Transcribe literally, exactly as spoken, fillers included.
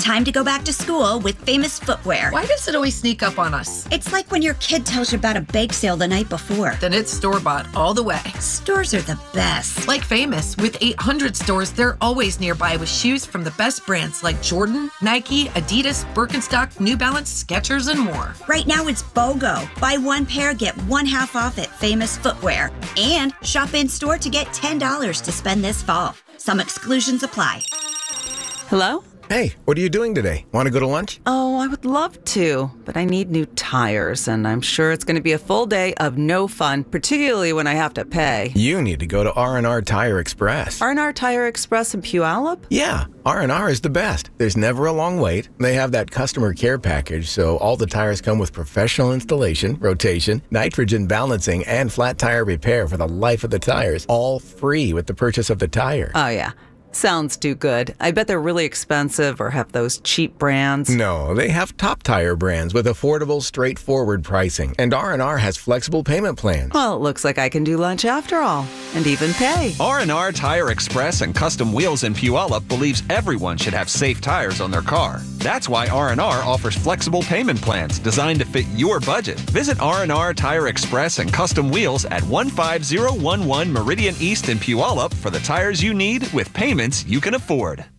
Time to go back to school with Famous Footwear. Why does it always sneak up on us? It's like when your kid tells you about a bake sale the night before. Then it's store-bought all the way. Stores are the best. Like Famous, with eight hundred stores, they're always nearby with shoes from the best brands like Jordan, Nike, Adidas, Birkenstock, New Balance, Skechers, and more. Right now it's BOGO. Buy one pair, get one half off at Famous Footwear. And shop in-store to get ten dollars to spend this fall. Some exclusions apply. Hello? Hey, what are you doing today? Want to go to lunch? Oh, I would love to, but I need new tires, and I'm sure it's going to be a full day of no fun, particularly when I have to pay. You need to go to R and R Tire Express. R and R Tire Express in Puyallup? Yeah, R and R is the best. There's never a long wait. They have that customer care package, so all the tires come with professional installation, rotation, nitrogen balancing, and flat tire repair for the life of the tires, all free with the purchase of the tire. Oh, yeah. Sounds too good. I bet they're really expensive or have those cheap brands. No, they have top tire brands with affordable, straightforward pricing. And R and R has flexible payment plans. Well, it looks like I can do lunch after all, and even pay. R and R Tire Express and Custom Wheels in Puyallup believes everyone should have safe tires on their car. That's why R and R offers flexible payment plans designed to fit your budget. Visit R and R Tire Express and Custom Wheels at one five zero one one Meridian East in Puyallup for the tires you need with payments you can afford.